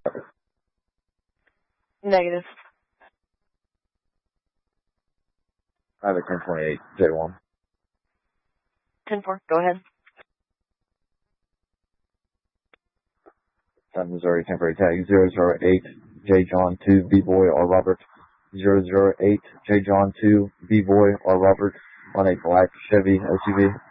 Negative. I have a 1028, J1. 10-4, go ahead. South Missouri temporary tag 008, J. John 2, B-Boy or Robert. 008, J. John 2, B-Boy or Robert on a black Chevy SUV.